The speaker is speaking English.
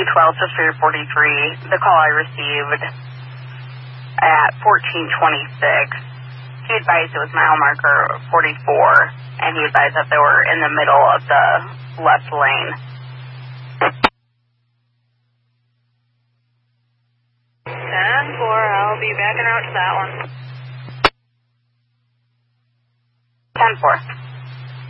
1412 to 343, the call I received at 1426, he advised it was mile marker 44, and he advised that they were in the middle of the left lane. 10-4, I'll be backing out to that one. 10-4.